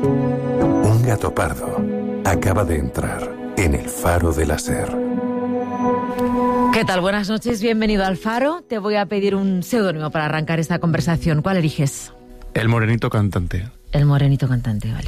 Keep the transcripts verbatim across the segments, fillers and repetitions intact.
Un gato pardo acaba de entrar en el Faro de la Ser. ¿Qué tal? Buenas noches, bienvenido al Faro. Te voy a pedir un seudónimo para arrancar esta conversación. ¿Cuál eliges? El Morenito Cantante. El Morenito Cantante, vale.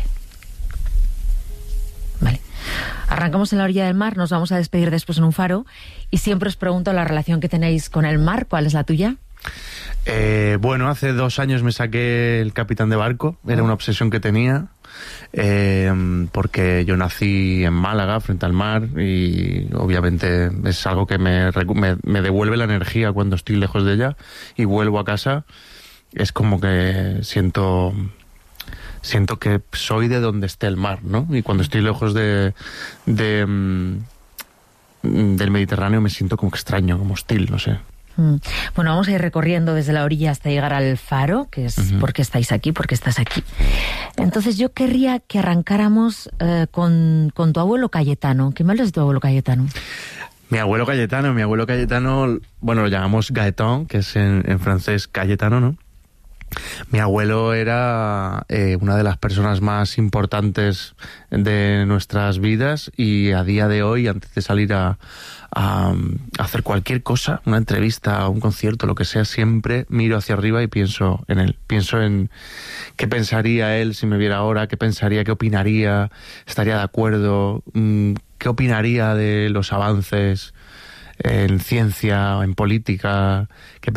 Vale. Arrancamos en la orilla del mar, nos vamos a despedir después en un faro y siempre os pregunto la relación que tenéis con el mar. ¿Cuál es la tuya? Eh, bueno, hace dos años me saqué el capitán de barco, era una obsesión que tenía, eh, porque yo nací en Málaga, frente al mar, y obviamente es algo que me, me, me devuelve la energía cuando estoy lejos de ella y vuelvo a casa. Es como que siento... siento que soy de donde esté el mar, ¿no? Y cuando estoy lejos de, de mm, del Mediterráneo me siento como extraño, como hostil, no sé. Bueno, vamos a ir recorriendo desde la orilla hasta llegar al faro, que es uh-huh. por qué estáis aquí, por qué estás aquí. Entonces yo querría que arrancáramos eh, con, con tu abuelo Cayetano. ¿Qué me hablas de tu abuelo Cayetano? Mi abuelo Cayetano, mi abuelo Cayetano, bueno, lo llamamos Gaëtan, que es en, en francés Cayetano, ¿no? Mi abuelo era eh, una de las personas más importantes de nuestras vidas y a día de hoy, antes de salir a, a, a hacer cualquier cosa, una entrevista, un concierto, lo que sea, siempre miro hacia arriba y pienso en él. Pienso en qué pensaría él si me viera ahora, qué pensaría, qué opinaría, estaría de acuerdo, qué opinaría de los avances en ciencia, en política, qué